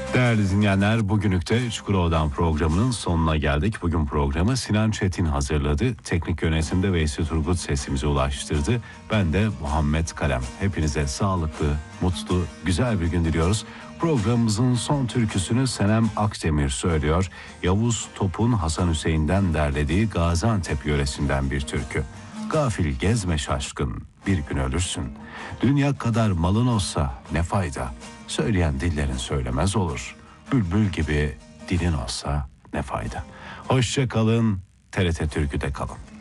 Değerli dinleyenler, bugünlük de Çukurova'dan programının sonuna geldik. Bugün programı Sinan Çetin hazırladı. Teknik yönetimde Veysi Turgut sesimize ulaştırdı. Ben de Muhammed Kalem. Hepinize sağlıklı, mutlu, güzel bir gün diliyoruz. Programımızın son türküsünü Senem Akdemir söylüyor. Yavuz Top'un Hasan Hüseyin'den derlediği Gaziantep yöresinden bir türkü. Gafil gezme şaşkın, bir gün ölürsün. Dünya kadar malın olsa ne fayda? Söyleyen dillerin söylemez olur. Bülbül gibi dilin olsa ne fayda? Hoşça kalın, TRT Türkü'de kalın.